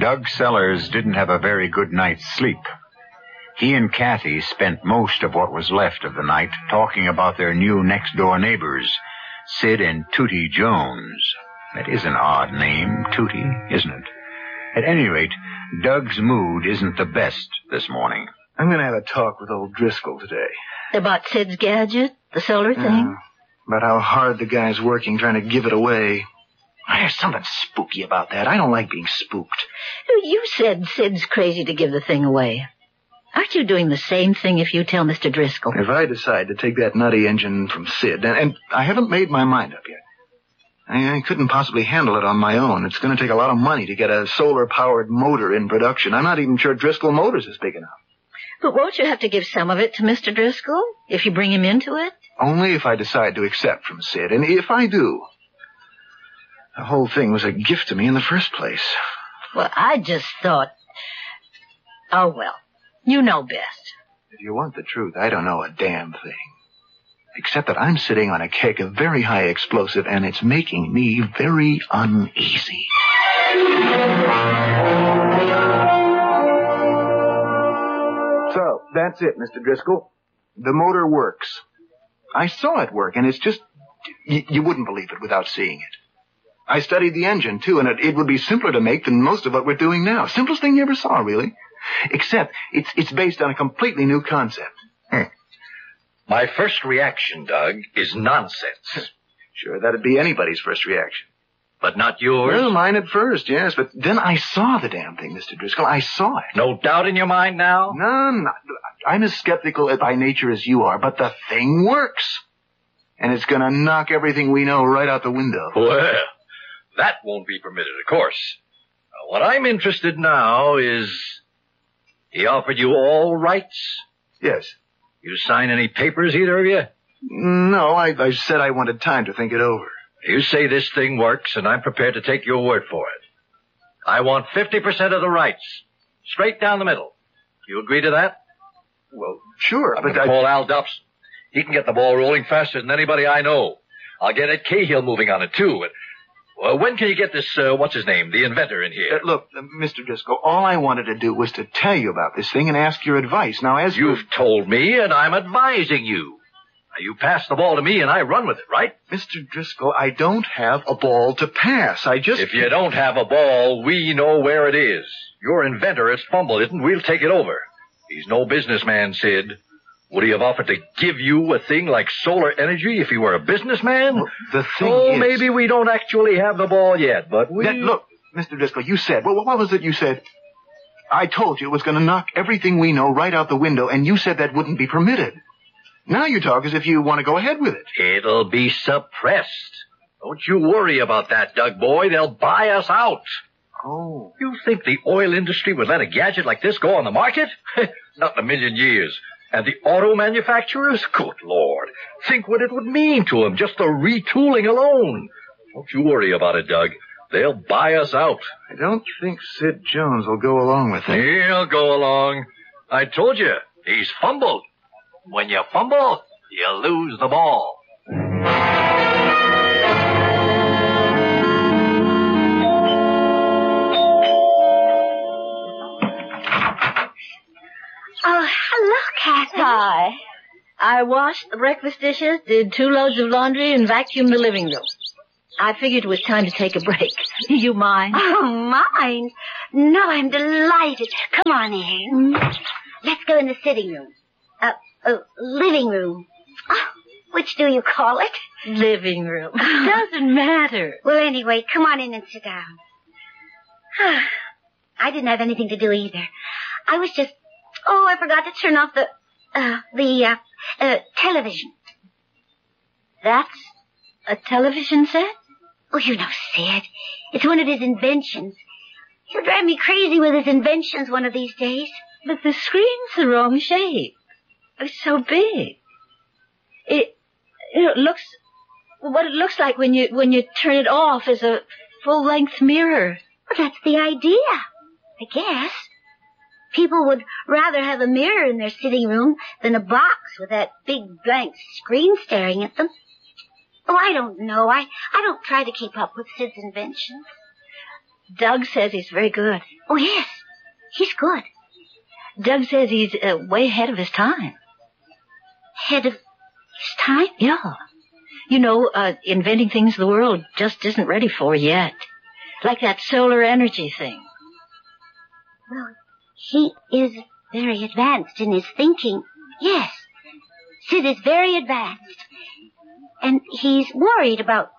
Doug Sellers didn't have a very good night's sleep. He and Kathy spent most of what was left of the night talking about their new next-door neighbors, Sid and Tootie Jones. That is an odd name, Tootie, isn't it? At any rate, Doug's mood isn't the best this morning. I'm going to have a talk with old Driscoll today. About Sid's gadget, the solar thing? About how hard the guy's working trying to give it away. There's something spooky about that. I don't like being spooked. You said Sid's crazy to give the thing away. Aren't you doing the same thing if you tell Mr. Driscoll? If I decide to take that nutty engine from Sid, and I haven't made my mind up yet. I couldn't possibly handle it on my own. It's going to take a lot of money to get a solar-powered motor in production. I'm not even sure Driscoll Motors is big enough. But won't you have to give some of it to Mr. Driscoll if you bring him into it? Only if I decide to accept from Sid. And if I do, the whole thing was a gift to me in the first place. Well, I just thought... Oh, well, you know best. If you want the truth, I don't know a damn thing. Except that I'm sitting on a keg of very high explosive, and it's making me very uneasy. So, that's it, Mr. Driscoll. The motor works. I saw it work, and it's just... You wouldn't believe it without seeing it. I studied the engine, too, and it would be simpler to make than most of what we're doing now. Simplest thing you ever saw, really. Except it's based on a completely new concept. My first reaction, Doug, is nonsense. Sure, that'd be anybody's first reaction. But not yours? Well, mine at first, yes, but then I saw the damn thing, Mr. Driscoll. I saw it. No doubt in your mind now? No, I'm as skeptical by nature as you are, but the thing works. And it's going to knock everything we know right out the window. Well, that won't be permitted, of course. What I'm interested now is... He offered you all rights? Yes. You sign any papers, either of you? No, I said I wanted time to think it over. You say this thing works, and I'm prepared to take your word for it. I want 50% of the rights. Straight down the middle. You agree to that? Well, sure, but I... Call Al Dobson. He can get the ball rolling faster than anybody I know. I'll get Ed Cahill moving on it, too. When can you get this, what's his name, the inventor in here? Look, Mr. Driscoll, all I wanted to do was to tell you about this thing and ask your advice. Now, as You've told me, and I'm advising you. Now, you pass the ball to me, and I run with it, right? Mr. Driscoll, I don't have a ball to pass. If you don't have a ball, we know where it is. Your inventor has fumbled it, and we'll take it over. He's no businessman, Sid. Would he have offered to give you a thing like solar energy if he were a businessman? Well, the thing is... maybe we don't actually have the ball yet, but we... Look, Mr. Driscoll, you said... Well, what was it you said? I told you it was going to knock everything we know right out the window, and you said that wouldn't be permitted. Now you talk as if you want to go ahead with it. It'll be suppressed. Don't you worry about that, Doug boy. They'll buy us out. Oh. You think the oil industry would let a gadget like this go on the market? Not in a million years. And the auto manufacturers? Good Lord. Think what it would mean to them, just the retooling alone. Don't you worry about it, Doug. They'll buy us out. I don't think Sid Jones will go along with it. He'll go along. I told you, he's fumbled. When you fumble, you lose the ball. Oh, hello, Kathy. Hi. I washed the breakfast dishes, did 2 loads of laundry, and vacuumed the living room. I figured it was time to take a break. You mind? Oh, mind? No, I'm delighted. Come on in. Let's go in the sitting room. Living room. Oh, which do you call it? Living room. Doesn't matter. Well, anyway, come on in and sit down. I didn't have anything to do either. I was just... Oh, I forgot to turn off the television. That's a television set? Oh, you know Sid. It's one of his inventions. He'll drive me crazy with his inventions one of these days. But the screen's the wrong shape. It's so big. It looks... What it looks like when you turn it off is a full-length mirror. Well, that's the idea, I guess. People would rather have a mirror in their sitting room than a box with that big blank screen staring at them. Oh, I don't know. I don't try to keep up with Sid's inventions. Doug says he's very good. Oh, yes. He's good. Doug says he's way ahead of his time. Ahead of his time? Yeah. You know, inventing things the world just isn't ready for yet. Like that solar energy thing. Well, he is very advanced in his thinking. Yes. Sid is very advanced. And he's worried about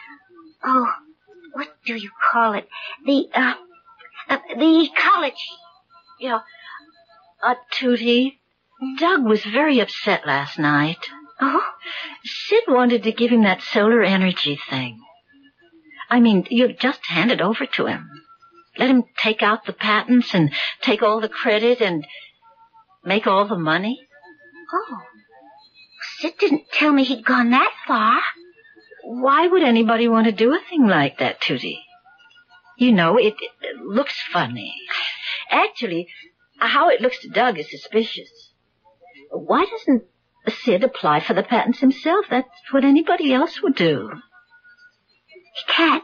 what do you call it? The ecology. Yeah. Tootie, Doug was very upset last night. Oh? Sid wanted to give him that solar energy thing. I mean, you just hand it over to him. Let him take out the patents and take all the credit and make all the money. Oh. Sid didn't tell me he'd gone that far. Why would anybody want to do a thing like that, Tootie? You know, it looks funny. Actually, how it looks to Doug is suspicious. Why doesn't Sid apply for the patents himself? That's what anybody else would do. He can't.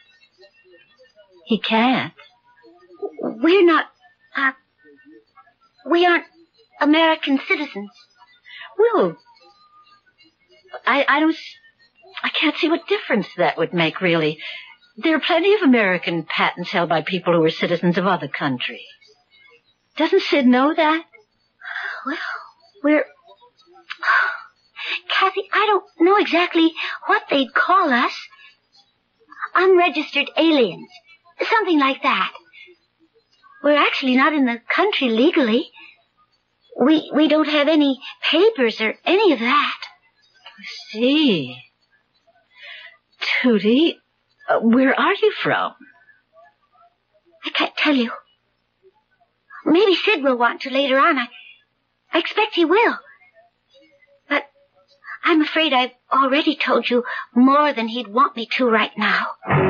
He can't? We're not, we aren't American citizens. Well, I can't see what difference that would make, really. There are plenty of American patents held by people who are citizens of other countries. Doesn't Sid know that? Well, Kathy, I don't know exactly what they'd call us. Unregistered aliens. Something like that. We're actually not in the country legally. We don't have any papers or any of that. I see. Tootie, where are you from? I can't tell you. Maybe Sid will want to later on. I expect he will. But I'm afraid I've already told you more than he'd want me to right now.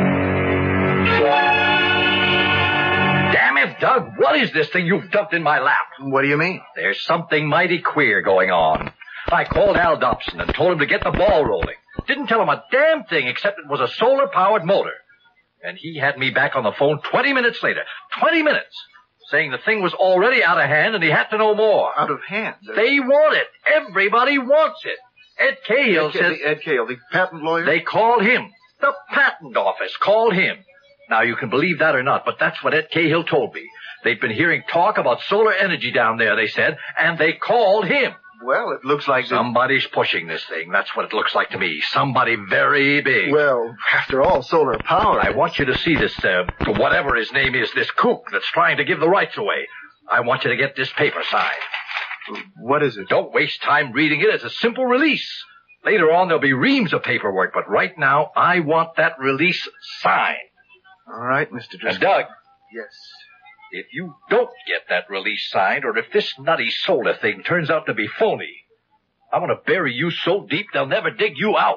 Damn it, Doug, what is this thing you've dumped in my lap? What do you mean? There's something mighty queer going on. I called Al Dobson and told him to get the ball rolling. Didn't tell him a damn thing except it was a solar-powered motor. And he had me back on the phone 20 minutes later. 20 minutes! Saying the thing was already out of hand and he had to know more. Out of hand? They want it. Everybody wants it. Ed Cahill said... Ed Cahill, the patent lawyer? They called him. The patent office called him. Now, you can believe that or not, but that's what Ed Cahill told me. They'd been hearing talk about solar energy down there, they said, and they called him. Well, it looks like... Somebody's pushing this thing. That's what it looks like to me. Somebody very big. Well, after all, solar power... I want you to see this, whatever his name is, this kook that's trying to give the rights away. I want you to get this paper signed. What is it? Don't waste time reading it. It's a simple release. Later on, there'll be reams of paperwork, but right now, I want that release signed. All right, Mr. Driscoll. And Doug. Yes? If you don't get that release signed, or if this nutty solar thing turns out to be phony, I'm going to bury you so deep they'll never dig you out.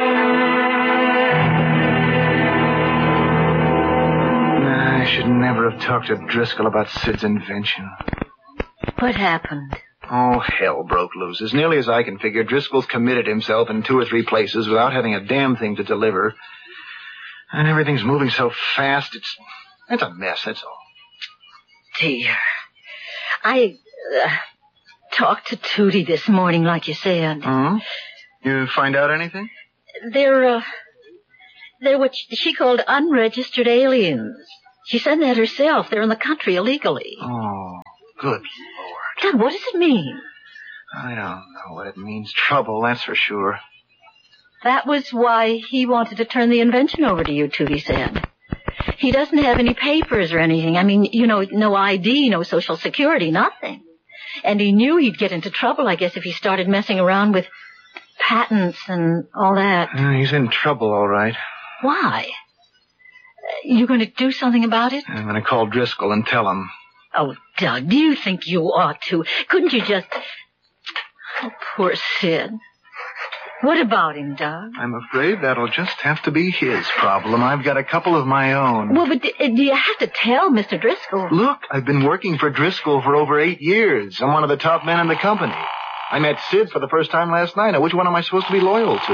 I should never have talked to Driscoll about Sid's invention. What happened? Oh, hell broke loose. As nearly as I can figure, Driscoll's committed himself in 2 or 3 places without having a damn thing to deliver. And everything's moving so fast, it's a mess, that's all. Dear, I talked to Tootie this morning, like you said. Hmm? You find out anything? They're what she called unregistered aliens. She said that herself. They're in the country illegally. Oh, good Lord. God, what does it mean? I don't know what it means. Trouble, that's for sure. That was why he wanted to turn the invention over to you, Tootie said. He doesn't have any papers or anything. I mean, you know, no ID, no social security, nothing. And he knew he'd get into trouble, I guess, if he started messing around with patents and all that. He's in trouble, all right. Why? You going to do something about it? I'm going to call Driscoll and tell him. Oh, Doug, do you think you ought to? Couldn't you just... Oh, poor Sid. What about him, Doug? I'm afraid that'll just have to be his problem. I've got a couple of my own. Well, but do you have to tell Mr. Driscoll? Look, I've been working for Driscoll for over 8 years. I'm one of the top men in the company. I met Sid for the first time last night. Now, which one am I supposed to be loyal to?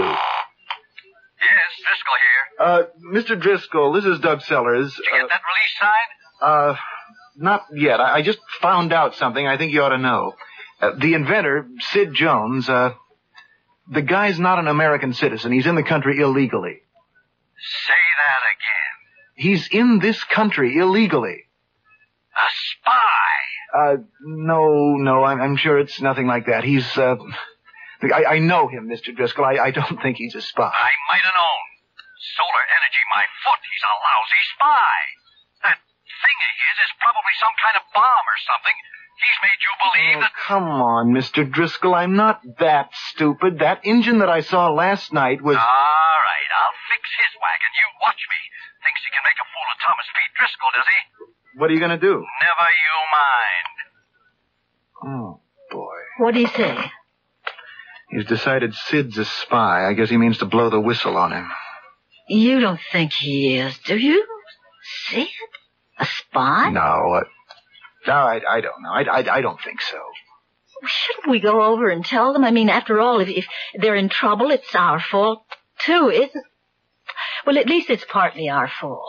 Yes, Driscoll here. Mr. Driscoll, this is Doug Sellers. Did you get that release signed? Not yet. I just found out something I think you ought to know. The inventor, Sid Jones, the guy's not an American citizen. He's in the country illegally. Say that again. He's in this country illegally. A spy? No, I'm sure it's nothing like that. He's, I know him, Mr. Driscoll. I don't think he's a spy. I might have known. Solar energy, my foot. He's a lousy spy. That thing of his is probably some kind of bomb or something. He's made you believe that... Come on, Mr. Driscoll. I'm not that stupid. That engine that I saw last night was... All right, I'll fix his wagon. You watch me. Thinks he can make a fool of Thomas P. Driscoll, does he? What are you going to do? Never you mind. Oh, boy. What'd he say? He's decided Sid's a spy. I guess he means to blow the whistle on him. You don't think he is, do you? Sid? A spy? No, I don't know. I don't think so. Shouldn't we go over and tell them? I mean, after all, if they're in trouble, it's our fault, too, isn't... Well, at least it's partly our fault.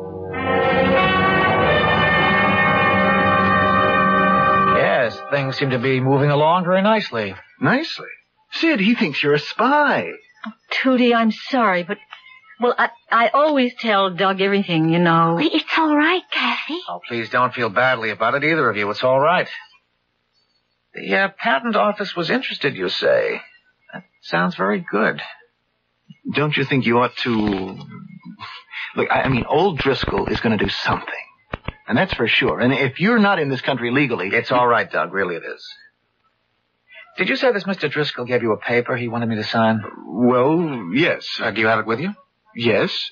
Yes, things seem to be moving along very nicely. Nicely? Sid, he thinks you're a spy. Oh, Tootie, I'm sorry, but... Well, I always tell Doug everything, you know. It's all right, Kathy. Oh, please don't feel badly about it, either of you. It's all right. The patent office was interested, you say. That sounds very good. Don't you think you ought to... Look, I mean, old Driscoll is going to do something. And that's for sure. And if you're not in this country legally... It's all right, Doug. Really it is. Did you say this Mr. Driscoll gave you a paper he wanted me to sign? Well, yes. Do you have it with you? Yes.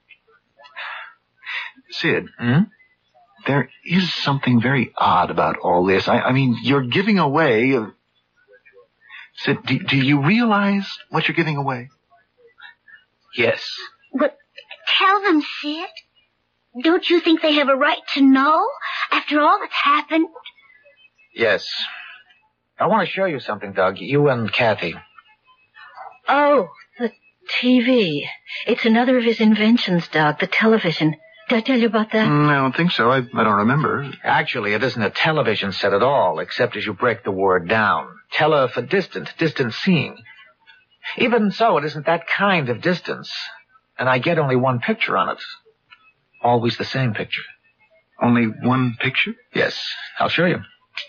Sid, There is something very odd about all this. I mean, you're giving away... Sid, do you realize what you're giving away? Yes. But tell them, Sid. Don't you think they have a right to know after all that's happened? Yes. I want to show you something, Doug. You and Kathy. Oh, the TV. It's another of his inventions, Doug, the television. Did I tell you about that? I don't think so. I don't remember. Actually, it isn't a television set at all, except as you break the word down. Tele for distant seeing. Even so, it isn't that kind of distance. And I get only one picture on it. Always the same picture. Only one picture? Yes, I'll show you.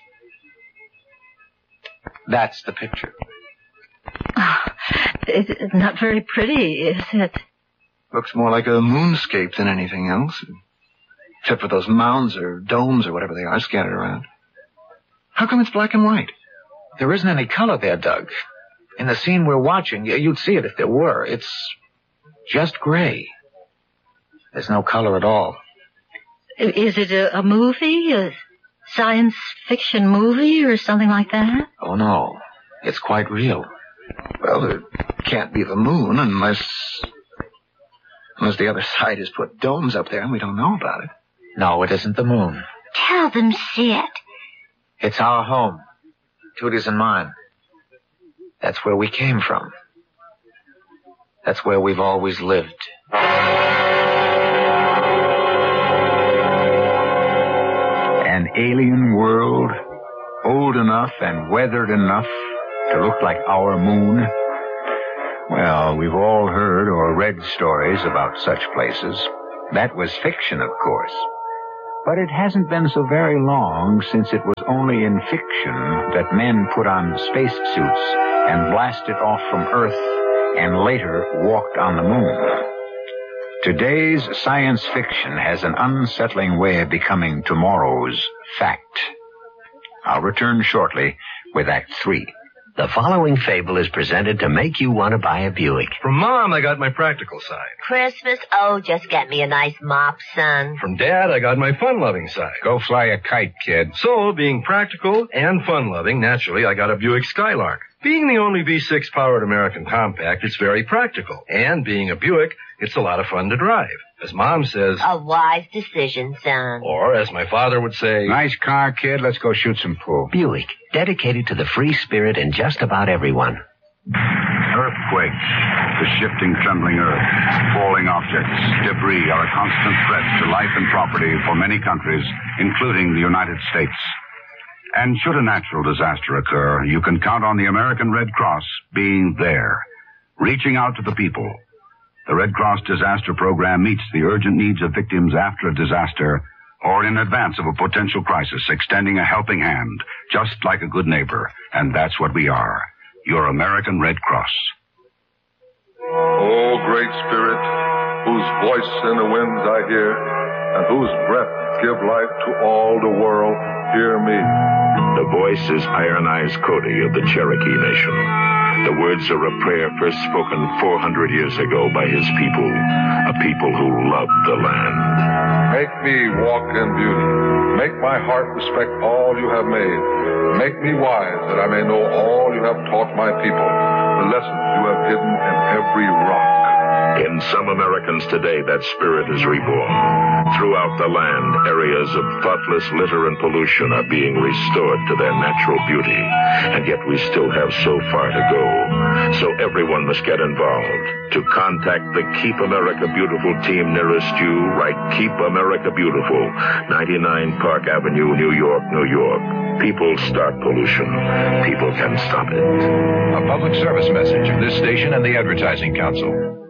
That's the picture. Oh, it's not very pretty, is it? Looks more like a moonscape than anything else. Except for those mounds or domes or whatever they are scattered around. How come it's black and white? There isn't any color there, Doug. In the scene we're watching, you'd see it if there were. It's just gray. There's no color at all. Is it a movie? A science fiction movie or something like that? Oh, no. It's quite real. Well, it can't be the moon unless the other side has put domes up there and we don't know about it. No, it isn't the moon. Tell them, Sid. It's our home. Tootie's and mine. That's where we came from. That's where we've always lived. An alien world, old enough and weathered enough to look like our moon. Well, we've all heard or read stories about such places. That was fiction, of course. But it hasn't been so very long since it was only in fiction that men put on spacesuits and blasted off from Earth and later walked on the moon. Today's science fiction has an unsettling way of becoming tomorrow's fact. I'll return shortly with Act 3. The following fable is presented to make you want to buy a Buick. From Mom, I got my practical side. Christmas? Oh, just get me a nice mop, son. From Dad, I got my fun-loving side. Go fly a kite, kid. So, being practical and fun-loving, naturally, I got a Buick Skylark. Being the only V6-powered American compact, it's very practical. And being a Buick, it's a lot of fun to drive. As Mom says... A wise decision, son. Or, as my father would say... Nice car, kid. Let's go shoot some pool. Buick, dedicated to the free spirit in just about everyone. Her quake, the shifting, trembling earth, falling objects, debris are a constant threat to life and property for many countries, including the United States. And should a natural disaster occur, you can count on the American Red Cross being there, reaching out to the people. The Red Cross Disaster Program meets the urgent needs of victims after a disaster or in advance of a potential crisis, extending a helping hand, just like a good neighbor. And that's what we are, your American Red Cross. O Great Spirit, whose voice in the winds I hear, and whose breath give life to all the world, hear me. The voice is Iron Eyes Cody of the Cherokee Nation. The words are a prayer first spoken 400 years ago by his people, a people who loved the land. Make me walk in beauty. Make my heart respect all you have made. Make me wise that I may know all you have taught my people, the lessons you have hidden in every rock. In some Americans today, that spirit is reborn. Throughout the land, areas of thoughtless litter and pollution are being restored to their natural beauty. And yet we still have so far to go. So everyone must get involved. To contact the Keep America Beautiful team nearest you, write Keep America Beautiful, 99 Park Avenue, New York, New York. People start pollution. People can stop it. A public service message of this station and the Advertising Council.